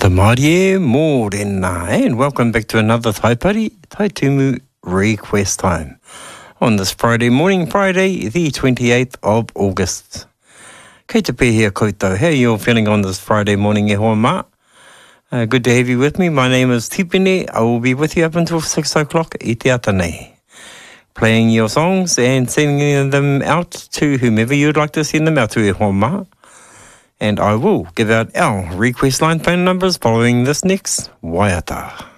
Tata Mārie Mōrena, and welcome back to another Taipari Taitumu Request Time on this Friday morning, Friday the 28th of August. Kei te pēhea koutou, how are you all feeling on this Friday morning e hoa mā? Good to have you with me. My name is Tipene. I will be with you up until 6 o'clock i te ata nei, playing your songs and sending them out to whomever you'd like to send them out to e hoa mā. And I will give out our request line phone numbers following this next waiata.